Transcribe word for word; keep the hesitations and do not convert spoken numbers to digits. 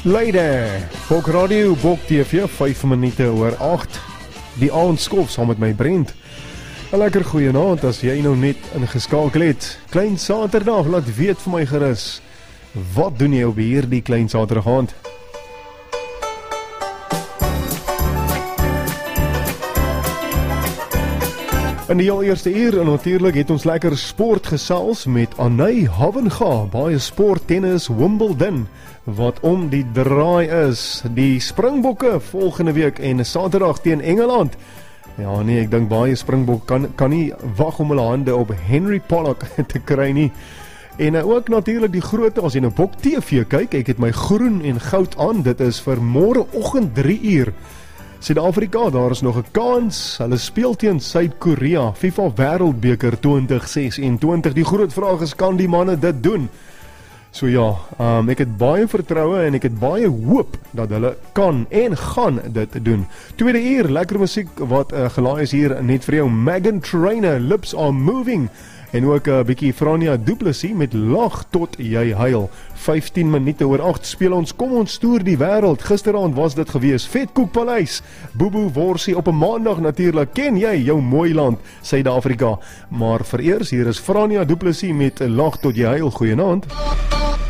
Lady, Bok Radio, Bok T V, vyf minute oor agt. Die aand skof saam met my Brent. 'n Lekker goeienaand as jy nou net ingeskakel het. Klein Saterdag, laat weet vir my gerus. Wat doen jy op hierdie klein Saterdag aand? In die heel eerste uur, en natuurlijk het ons lekker sport gesels met Anay Havenga, baie sport, tennis, Wimbledon, wat om die draai is. Die Springbokke volgende week en Saterdag teen Engeland. Ja nee, ek dink baie Springbok kan, kan nie wag om hulle hande op Henry Pollock te kry nie. En uh, ook natuurlijk die grootte, as jy nou Bok T V kyk, ek het my groen en goud aan, dit is vir môreoggend drie uur. Suid-Afrika, daar is nog 'n kans, hulle speel teen Suid-Korea, FIFA Wêreldbeker twintig ses-en-twintig, die groot vraag is, kan die manne dit doen? So ja, um, ek het baie vertroue en ek het baie hoop dat hulle kan en gaan dit doen. Tweede uur, lekker musiek wat uh, gelaai is hier net vir jou, Meghan Trainor, Lips Are Moving, en ook 'n uh, bietjie Frania Du Plessis met Lag Tot Jy Huil. vyftien minute oor agt speel ons Kom Ons Toer die Wêreld. Gisteraand was dit gewees, Vetkoekpaleis, Boeboe Worsie op 'n maandag natuurlik. Ken jy jou mooi land, Suid-Afrika? Maar vereers, hier is Frania Du Plessis met Lag Tot Jy Huil. Goeienaand.